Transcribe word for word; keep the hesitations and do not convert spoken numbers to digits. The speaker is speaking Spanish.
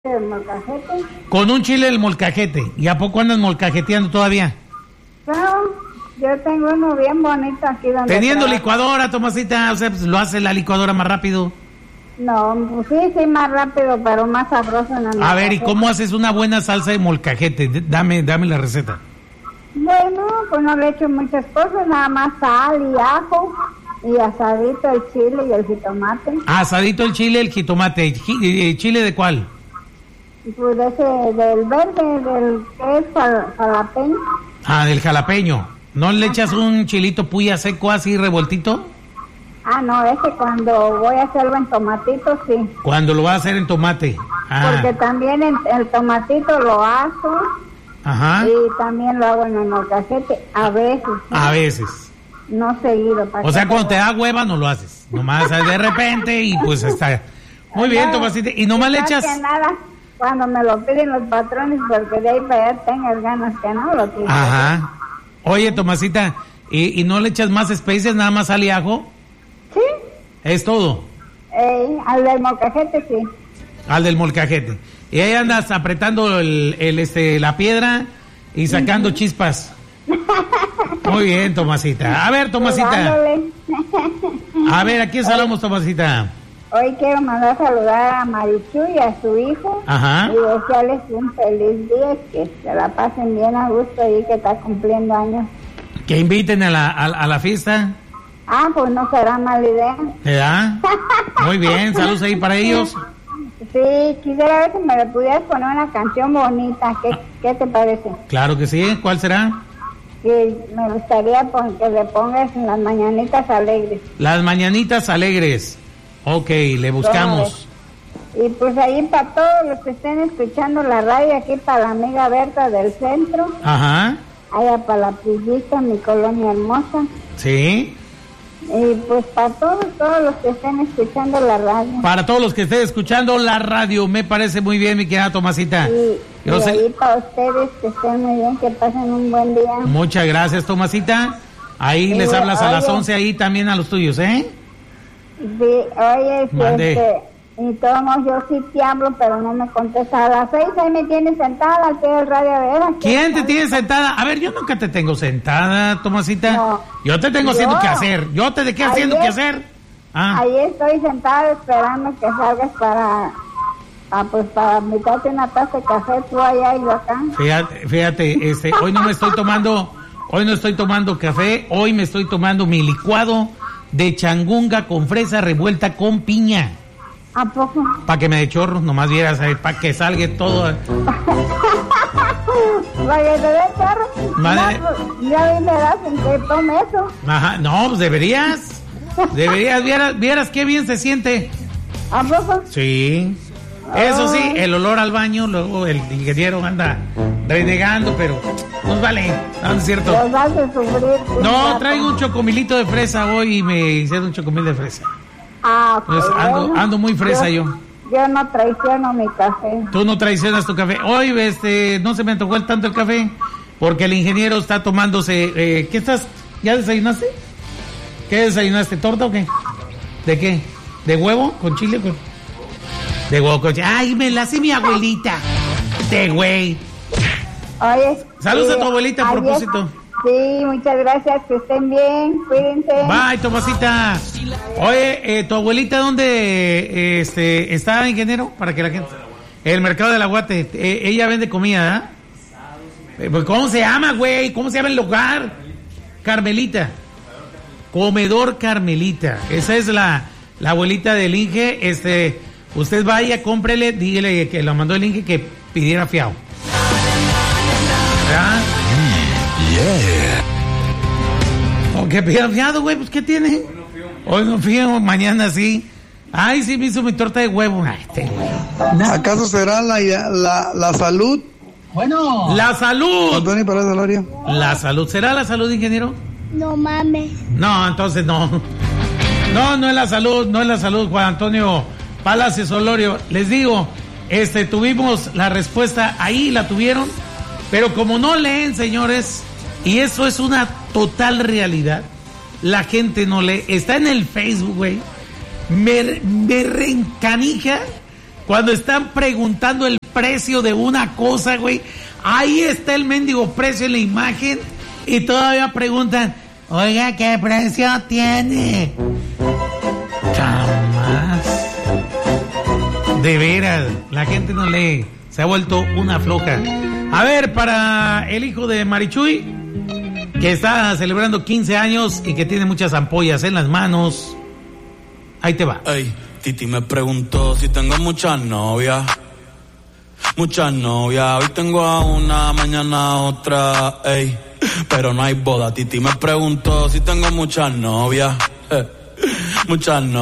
¿El molcajete? Con un chile del molcajete. ¿Y a poco andas molcajeteando todavía? No, yo tengo uno bien bonito aquí donde Teniendo trabajo. licuadora, Tomasita, o sea, pues lo hace la licuadora más rápido. No, pues sí, sí, más rápido, pero más sabroso en el A ver, ¿y molcajete. cómo haces una buena salsa de molcajete? D- Dame, dame la receta. Bueno, pues no le echo muchas cosas, nada más sal y ajo y asadito el chile y el jitomate. Asadito el chile, el jitomate. Ji- eh, ¿Chile de cuál? Pues ese del verde, del que es jal- jalapeño. Ah, del jalapeño. ¿No le echas un chilito puya seco así revueltito? Ah, no, ese cuando voy a hacerlo en tomatito, sí. Cuando lo vas a hacer en tomate. Ah, Porque también en, el tomatito lo aso ajá. y también lo hago en el molcajete, a veces. ¿sí? A veces. No seguido. para O sea, que cuando te no- da hueva no lo haces. Nomás de repente y pues está. Muy bien, Nada, Tomasita. Y nomás le más echas. que nada, cuando me lo piden los patrones, porque de ahí para allá tengas ganas que no lo tienes. Ajá. Oye, Tomasita, ¿y, y no le echas más especias, nada más sal y ajo? Sí, Es todo. eh, al del molcajete sí. Al del molcajete. Y ahí andas apretando el, el, este, la piedra y sacando chispas. Muy bien, Tomasita. A ver, Tomasita. Dándole. A ver, ¿a quién saludamos, Tomasita? Hoy quiero mandar a saludar a Marichu y a su hijo. Ajá. Y desearles un feliz día, que se la pasen bien a gusto y que está cumpliendo años. Que inviten a la, a, a la fiesta. Ah, pues no será mala idea. ¿Verdad? Muy bien, saludos ahí para ellos. Sí, quisiera ver si me le pudieras poner una canción bonita. ¿Qué, qué te parece? Claro que sí. ¿Cuál será? Que me gustaría pues, que le pongas en las mañanitas alegres. Las mañanitas alegres. Ok, le buscamos. Y pues ahí para todos los que estén escuchando la radio, aquí para la amiga Berta del centro, Ajá. allá para la Pillita, mi colonia hermosa. Sí. Y pues para todos, todos los que estén escuchando la radio. Para todos los que estén escuchando la radio, me parece muy bien, mi querida Tomasita. Y, Yo y sé- ahí para ustedes que estén muy bien, que pasen un buen día. Muchas gracias, Tomasita. Ahí Sí, les hablas a las oye. once, ahí también a los tuyos, ¿eh? Sí, oye, si Mande. este, y todos modos, yo sí te hablo, pero no me contesta. A las seis ahí me tienes sentada al pie del radio, a ver. aquí ¿Quién te está. tiene sentada? A ver, yo nunca te tengo sentada, Tomasita. No. Yo te tengo haciendo Yo. que hacer. Yo te de qué haciendo Ayer. que hacer. Ah, Ahí estoy sentada esperando que salgas para, ah, pues para invitarte una taza de café, tú allá y yo acá. fíjate, fíjate, este, hoy no me estoy tomando, hoy no estoy tomando café, hoy me estoy tomando mi licuado de changunga con fresa revuelta con piña. ¿A poco? Para que me dé chorros, nomás vieras, para que salga todo. ¿Para que te dé carro? Madre- No, pues, ya vi me das en que tome eso. Ajá, no, pues deberías. Deberías, vieras, vieras qué bien se siente. ¿A poco? Sí. Eso sí, el olor al baño, luego el ingeniero anda renegando, pero nos vale, no es cierto. Los hace sufrir. un No, rato. traigo un chocomilito de fresa hoy y me hicieron un chocomil de fresa. Ah, ok, Pues ando, bueno. ando muy fresa yo. Yo no traiciono mi café. Tú no traicionas tu café. Hoy, este, no se me antojó el tanto el café, porque el ingeniero está tomándose, eh, ¿qué estás? ¿Ya desayunaste? ¿Qué desayunaste? ¿Torta o qué? ¿De qué? ¿De huevo? ¿Con chile? Con... De huevo con chile. Ay, me la hace mi abuelita. De güey. Oye. Saludos y a tu abuelita a ayer- propósito. Sí, muchas gracias, que estén bien, cuídense. Bye, Tomasita. Oye, eh, ¿tu abuelita dónde eh, este, está, ingeniero? Para que la gente... El mercado del aguate. Eh, ella vende comida, ¿eh? Pues, ¿cómo se llama, güey? ¿Cómo se llama el lugar? Carmelita. Comedor Carmelita. Esa es la, la abuelita del Inge. Este, usted vaya, cómprele, dígale que lo mandó el Inge que pidiera fiado. ¿Verdad? O que pidiera fiado, güey, pues ¿qué tiene? Hoy no fío, mañana sí. Ay, sí me hizo mi torta de huevo. Ay, este güey. ¿Acaso será la, la, la salud? La salud. Antonio Pérez Solorio. La salud. ¿Será la salud, ingeniero? No mames. No, entonces no. No, no es la salud, no es la salud, Juan Antonio Palacios Solorio. Les digo, este, tuvimos la respuesta ahí, la tuvieron, pero como no leen, señores, y eso es una total realidad, la gente no lee. Está en el Facebook, güey. Me, me reencanija Cuando están preguntando el precio de una cosa, güey, ahí está el mendigo precio en la imagen y todavía preguntan, oiga, ¿qué precio tiene? Jamás. De veras, la gente no lee, se ha vuelto una floja. A ver, para el hijo de Marichuy, que está celebrando quince años y que tiene muchas ampollas en las manos, ahí te va. Ey, Titi me preguntó si tengo muchas novias. Muchas novias, hoy tengo a una, mañana a otra, ey. Pero no hay boda. Titi me preguntó si tengo muchas novias. Muchas novias.